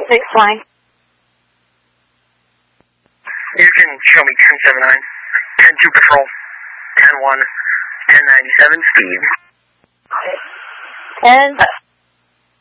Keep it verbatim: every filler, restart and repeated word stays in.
six flying. You can show me ten seven nine, ten two patrol, ten one, ten ninety-seven speed. ten